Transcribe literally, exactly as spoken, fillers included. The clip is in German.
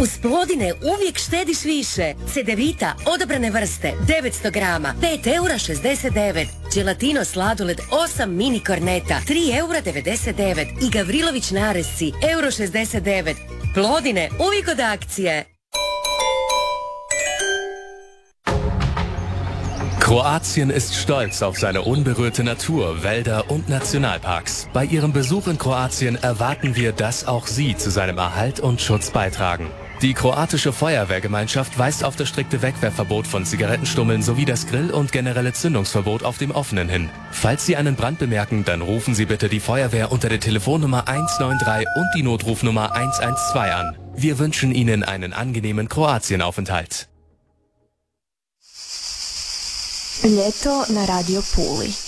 Uz Plodine uvijek štediš više. Cedevita, odabrane vrste, devetsto grama, pet eura šezdeset devet. Gelatino sladoled osam mini korneta, tri eura devedeset devet. I Gavrilović narezci, euro šezdeset devet. Plodine, uvijek od akcije. Kroatien ist stolz auf seine unberührte Natur, Wälder und Nationalparks. Bei Ihrem Besuch in Kroatien erwarten wir, dass auch Sie zu seinem Erhalt und Schutz beitragen. Die kroatische Feuerwehrgemeinschaft weist auf das strikte Wegwerfverbot von Zigarettenstummeln sowie das Grill- und generelle Zündungsverbot auf dem Offenen hin. Falls Sie einen Brand bemerken, dann rufen Sie bitte die Feuerwehr unter der Telefonnummer eins neun drei und die Notrufnummer eins eins zwei an. Wir wünschen Ihnen einen angenehmen Kroatienaufenthalt. Ljeto na Radio Puli.